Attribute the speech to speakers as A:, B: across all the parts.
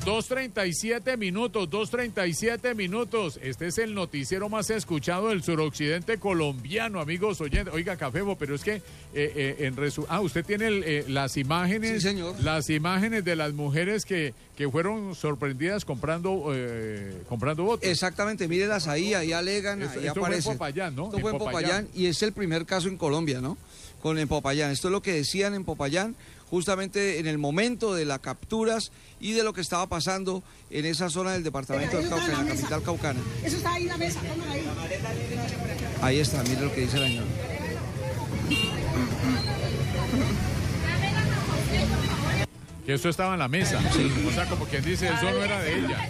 A: 2:37 minutos, 2:37 minutos. Este es el noticiero más escuchado del suroccidente colombiano, amigos oyentes. Oiga, Cafebo, pero es que usted tiene las imágenes,
B: sí, señor,
A: las imágenes de las mujeres que fueron sorprendidas comprando votos.
B: Exactamente, mírenlas ahí alegan, ahí
A: esto
B: aparece.
A: Fue en Popayán, ¿no?
B: Esto fue en Popayán y es el primer caso en Colombia, ¿no? En Popayán. Esto es lo que decían en Popayán, justamente en el momento de las capturas y de lo que estaba pasando en esa zona del departamento del Cauca, en la capital caucana.
C: Eso está ahí en la mesa, ahí.
B: Ahí está, mire lo que dice la señora.
A: Que eso estaba en la mesa. Sí. O sea, como quien dice, eso no era de ella.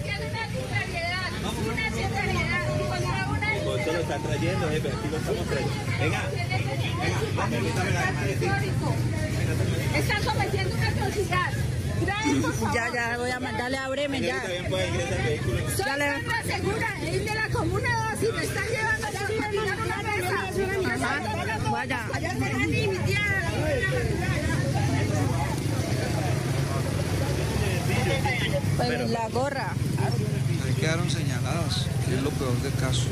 D: Esto lo está trayendo, jefe, aquí lo estamos trayendo. Venga, permítame la
C: Están cometiendo una atrocidad.
E: Ya voy a mandarle a Bremen, ya.
D: También puede ingresar el vehículo.
C: Soy una segura, es de la Comuna 2 y me están llevando a terminar una mesa.
E: Vaya.
C: Allá está mi tía.
E: Pues la gorra.
B: Ahí quedaron señaladas, que es lo peor del caso.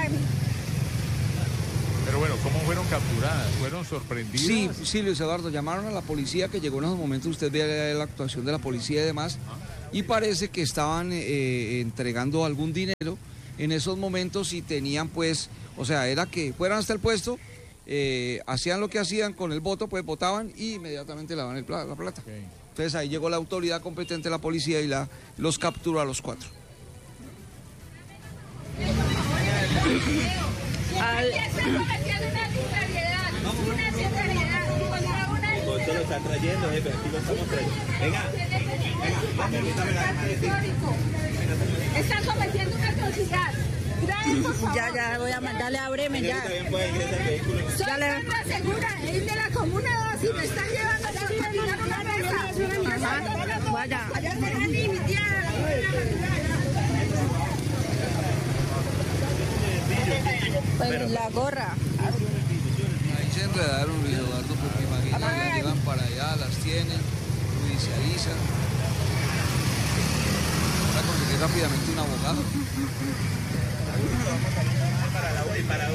A: Pero bueno, ¿cómo fueron capturadas? ¿Fueron sorprendidas?
B: Sí, Luis Eduardo, llamaron a la policía que llegó en esos momentos, usted ve la actuación de la policía y demás, y parece que estaban entregando algún dinero en esos momentos y tenían pues, o sea, era que fueran hasta el puesto, hacían lo que hacían con el voto, pues votaban y inmediatamente le daban la plata.
A: Okay.
B: Entonces ahí llegó la autoridad competente, la policía, y los capturó a los 4.
D: Esto lo está trayendo, jefe, aquí lo estamos trayendo. Venga, permítame la
C: Están cometiendo una atrocidad.
E: Ya voy a mandarle a Bremen, ya.
D: También puede ingresar el vehículo.
C: Soy una segura, es de la Comuna 2 y me están llevando a terminar una mesa.
E: Vaya.
C: Allá está mi tía.
E: Pues la gorra.
B: Ahí se enredaron, Luis Eduardo, porque imagínate, las llevan para allá, las tienen, judicializan. Ahora conseguir rápidamente un abogado.
D: Para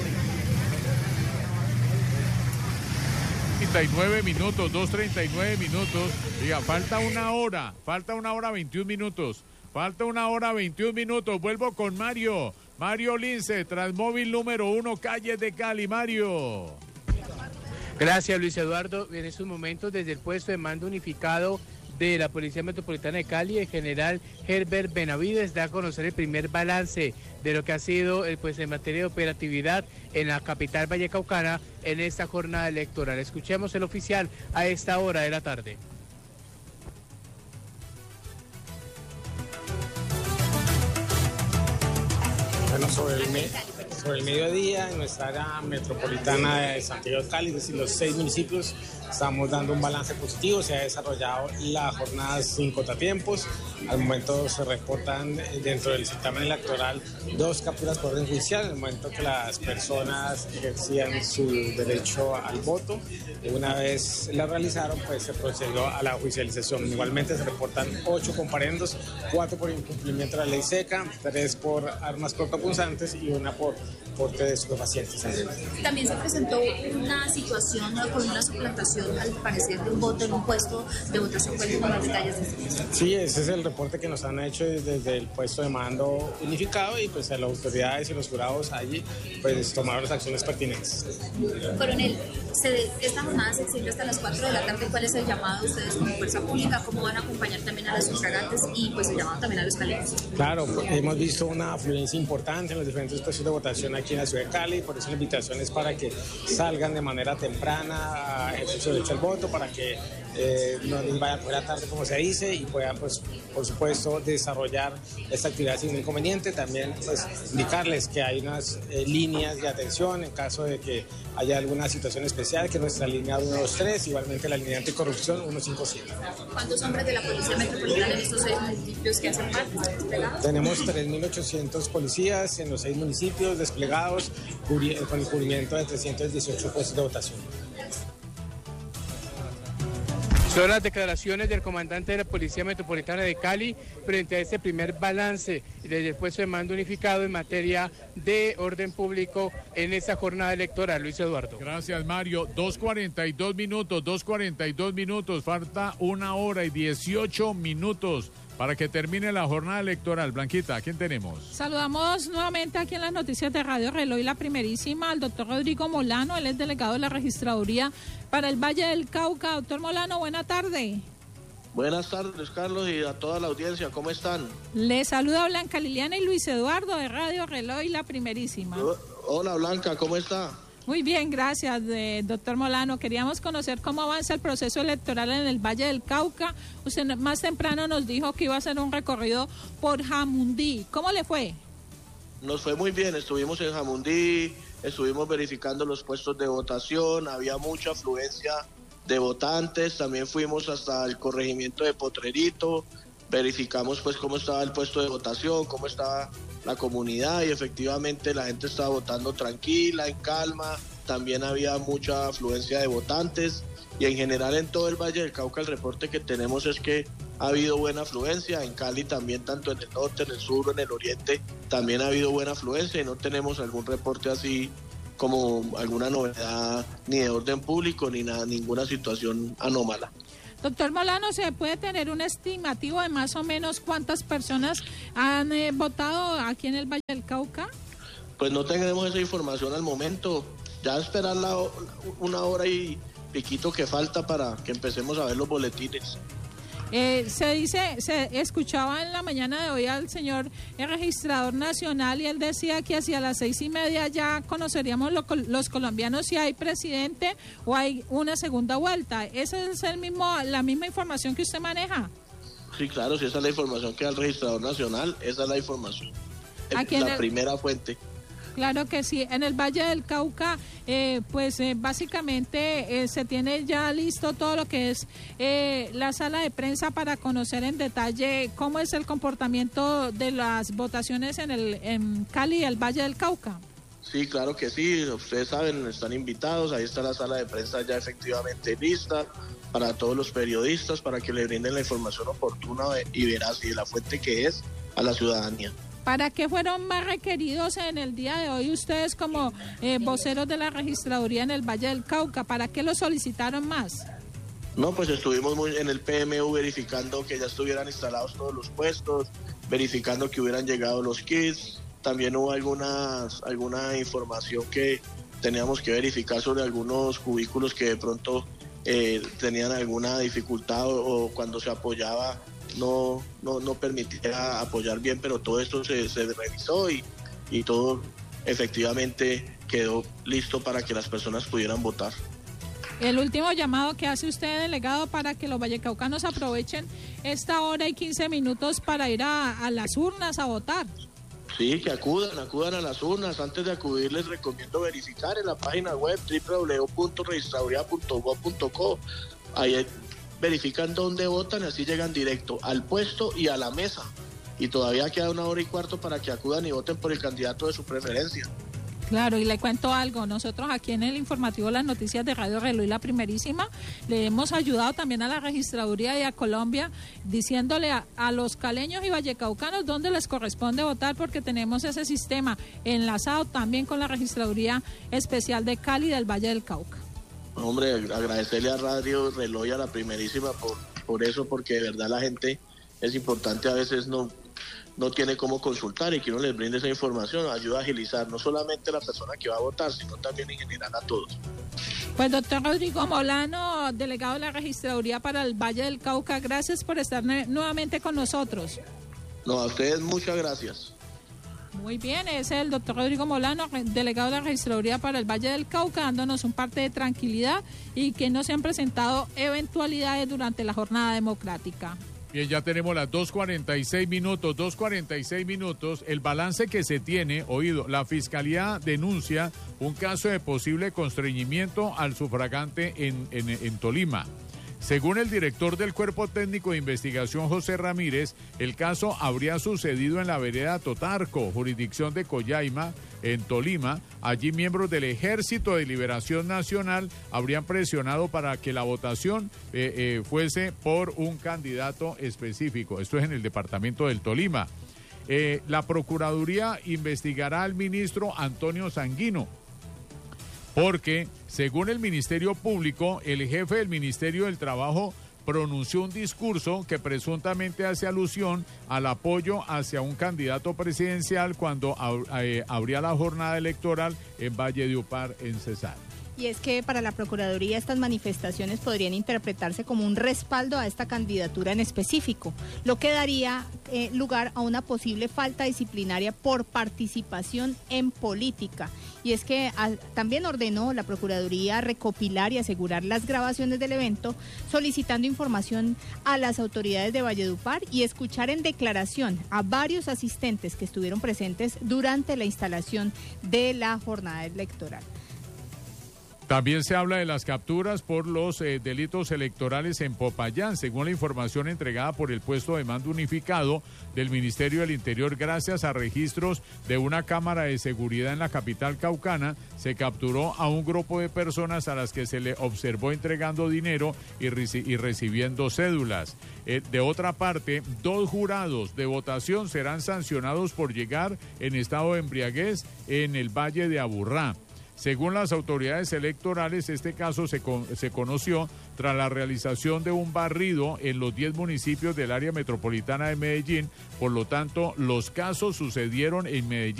A: 39 minutos, 2:39 minutos. Diga, falta una hora 21 minutos. Falta una hora 21 minutos. Vuelvo con Mario. Mario Lince, Transmóvil número 1, calle de Cali. Mario.
F: Gracias, Luis Eduardo. En estos momentos, desde el puesto de mando unificado de la Policía Metropolitana de Cali, el general Herbert Benavides da a conocer el primer balance de lo que ha sido pues en materia de operatividad en la capital vallecaucana en esta jornada electoral. Escuchemos el oficial a esta hora de la tarde.
G: Bueno, sobre el mediodía en nuestra área metropolitana de Santiago de Cali, es decir, los 6 municipios, estamos dando un balance positivo. Se ha desarrollado la jornada sin contratiempos. Al momento se reportan dentro del certamen electoral 2 capturas por orden judicial, en el momento que las personas ejercían su derecho al voto. Una vez la realizaron, pues se procedió a la judicialización. Igualmente se reportan 8 comparendos, 4 por incumplimiento de la ley seca, 3 por armas cortopunzantes y 1 por porte de estupefacientes.
H: También se presentó una situación con una suplantación, al parecer, de un voto en un puesto de votación. ¿Cuáles son los detalles de esto?
G: Sí, ese es el reporte que nos han hecho desde el puesto de mando unificado, y pues a las autoridades y los jurados allí pues tomaron las acciones pertinentes.
H: Coronel, esta jornada se extiende hasta las 4 de la tarde. ¿Cuál es el llamado a ustedes como fuerza pública? ¿Cómo van a acompañar también a las sufragantes y pues el llamado también a los caleños?
G: Claro, hemos visto una afluencia importante en los diferentes puestos de votación aquí en la ciudad de Cali, por eso la invitación es para que salgan de manera temprana a ejercer su derecho al voto, para que no les vaya a coger a tarde, como se dice, y puedan, pues, por supuesto, desarrollar esta actividad sin inconveniente. También, pues, indicarles que hay unas líneas de atención en caso de que haya alguna situación especial, que nuestra línea 123, igualmente la línea anticorrupción 157.
H: ¿Cuántos hombres de la Policía Metropolitana en estos 6 municipios que hacen parte desplegados?
G: Tenemos 3.800 policías en los 6 municipios desplegados, con el cubrimiento de 318 puestos de votación.
F: Son las declaraciones del comandante de la Policía Metropolitana de Cali frente a este primer balance desde el puesto de mando unificado en materia de orden público en esta jornada electoral. Luis Eduardo.
A: Gracias, Mario. 2:42 minutos. Falta 1 hora y 18 minutos para que termine la jornada electoral. Blanquita, ¿a quién tenemos?
I: Saludamos nuevamente aquí en las noticias de Radio Reloj, la primerísima, al doctor Rodrigo Molano. Él es delegado de la Registraduría para el Valle del Cauca. Doctor Molano, buena tarde.
J: Buenas tardes, Carlos, y a toda la audiencia, ¿cómo están?
I: Le saluda Blanca Liliana y Luis Eduardo de Radio Reloj, la primerísima.
J: Hola, Blanca, ¿cómo está?
I: Muy bien, gracias, doctor Molano. Queríamos conocer cómo avanza el proceso electoral en el Valle del Cauca. Usted más temprano nos dijo que iba a hacer un recorrido por Jamundí. ¿Cómo le fue?
J: Nos fue muy bien, estuvimos en Jamundí, estuvimos verificando los puestos de votación, había mucha afluencia de votantes, también fuimos hasta el corregimiento de Potrerito, verificamos pues cómo estaba el puesto de votación, cómo estaba la comunidad y efectivamente la gente estaba votando tranquila, en calma, también había mucha afluencia de votantes y en general en todo el Valle del Cauca el reporte que tenemos es que ha habido buena afluencia, en Cali también, tanto en el norte, en el sur, en el oriente, también ha habido buena afluencia y no tenemos algún reporte así como alguna novedad ni de orden público ni nada, ninguna situación anómala.
I: Doctor Molano, ¿se puede tener un estimativo de más o menos cuántas personas han votado aquí en el Valle del Cauca?
J: Pues no tenemos esa información al momento, ya esperar 1 hora y piquito que falta para que empecemos a ver los boletines.
I: Se escuchaba en la mañana de hoy al señor registrador nacional y él decía que hacia las 6:30 ya conoceríamos los colombianos si hay presidente o hay una segunda vuelta. ¿Esa es la misma información que usted maneja?
J: Sí, claro, si esa es la información que da el registrador nacional, esa es la información. La primera fuente.
I: Claro que sí. En el Valle del Cauca, básicamente se tiene ya listo todo lo que es la sala de prensa para conocer en detalle cómo es el comportamiento de las votaciones en Cali y el Valle del Cauca.
J: Sí, claro que sí. Ustedes saben, están invitados. Ahí está la sala de prensa ya efectivamente lista para todos los periodistas, para que le brinden la información oportuna y veraz y de la fuente que es a la ciudadanía.
I: ¿Para qué fueron más requeridos en el día de hoy ustedes como voceros de la registraduría en el Valle del Cauca? ¿Para qué lo solicitaron más?
J: No, pues estuvimos en el PMU verificando que ya estuvieran instalados todos los puestos, verificando que hubieran llegado los kits. También hubo alguna información que teníamos que verificar sobre algunos cubículos que de pronto tenían alguna dificultad o cuando se apoyaba no permitía apoyar bien, pero todo esto se revisó y todo efectivamente quedó listo para que las personas pudieran votar.
I: El último llamado que hace usted, delegado, para que los vallecaucanos aprovechen esta hora y 15 minutos para ir a las urnas a votar.
J: Sí, que acudan a las urnas. Antes de acudir les recomiendo verificar en la página web www.registraduría.gov.co. Ahí verifican dónde votan y así llegan directo al puesto y a la mesa. Y todavía queda 1 hora y cuarto para que acudan y voten por el candidato de su preferencia.
I: Claro, y le cuento algo, nosotros aquí en el informativo Las Noticias de Radio Reloj, la primerísima, le hemos ayudado también a la registraduría y a Colombia, diciéndole a los caleños y vallecaucanos dónde les corresponde votar, porque tenemos ese sistema enlazado también con la registraduría especial de Cali del Valle del Cauca.
J: Hombre, agradecerle a Radio Reloj y a la primerísima por eso, porque de verdad la gente es importante, a veces no tiene cómo consultar y que uno les brinde esa información, ayuda a agilizar no solamente a la persona que va a votar, sino también en general a todos.
I: Pues doctor Rodrigo Molano, delegado de la Registraduría para el Valle del Cauca, gracias por estar nuevamente con nosotros.
J: No, a ustedes muchas gracias.
I: Muy bien, es el doctor Rodrigo Molano, delegado de la Registraduría para el Valle del Cauca, dándonos un parte de tranquilidad y que no se han presentado eventualidades durante la jornada democrática.
A: Bien, ya tenemos las 2:46 minutos. El balance que se tiene, oído, la Fiscalía denuncia un caso de posible constreñimiento al sufragante en Tolima. Según el director del Cuerpo Técnico de Investigación, José Ramírez, el caso habría sucedido en la vereda Totarco, jurisdicción de Collaima, en Tolima. Allí miembros del Ejército de Liberación Nacional habrían presionado para que la votación fuese por un candidato específico. Esto es en el departamento del Tolima. La Procuraduría investigará al ministro Antonio Sanguino, porque, según el Ministerio Público, el jefe del Ministerio del Trabajo pronunció un discurso que presuntamente hace alusión al apoyo hacia un candidato presidencial cuando abría la jornada electoral en Valledupar, en Cesar.
K: Y es que para la Procuraduría estas manifestaciones podrían interpretarse como un respaldo a esta candidatura en específico, lo que daría lugar a una posible falta disciplinaria por participación en política. Y es que también ordenó la Procuraduría recopilar y asegurar las grabaciones del evento, solicitando información a las autoridades de Valledupar y escuchar en declaración a varios asistentes que estuvieron presentes durante la instalación de la jornada electoral.
A: También se habla de las capturas por los delitos electorales en Popayán, según la información entregada por el puesto de mando unificado del Ministerio del Interior. Gracias a registros de una cámara de seguridad en la capital caucana, se capturó a un grupo de personas a las que se le observó entregando dinero y recibiendo cédulas. De otra parte, 2 jurados de votación serán sancionados por llegar en estado de embriaguez en el Valle de Aburrá. Según las autoridades electorales, este caso se conoció tras la realización de un barrido en los 10 municipios del área metropolitana de Medellín. Por lo tanto, los casos sucedieron en Medellín.